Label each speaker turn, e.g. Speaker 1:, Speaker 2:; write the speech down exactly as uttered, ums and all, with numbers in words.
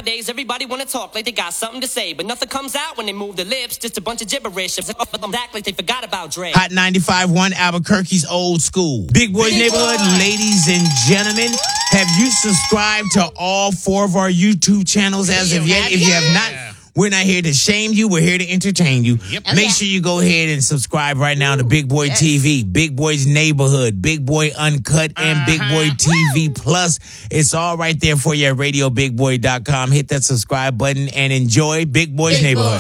Speaker 1: Nowadays, everybody wanna talk like they got something to say, but nothing comes out when they move their lips. Just a bunch of gibberish. Act like they forgot about Dre.
Speaker 2: Hot ninety-five point one Albuquerque's old school. Big Boys
Speaker 1: Big
Speaker 2: Neighborhood,
Speaker 1: Boy.
Speaker 2: ladies and gentlemen, have you subscribed to all four of our YouTube channels as of yet? If you have not, we're not here to shame you. We're here to entertain you.
Speaker 3: Yep.
Speaker 2: Make
Speaker 3: Okay.
Speaker 2: sure you go ahead and subscribe right now to Big Boy T V, Big Boys Neighborhood, Big Boy Uncut, and Big Boy T V Plus. It's all right there for you at radio big boy dot com. Hit that subscribe button and enjoy Big Boys
Speaker 3: Big
Speaker 2: Neighborhood.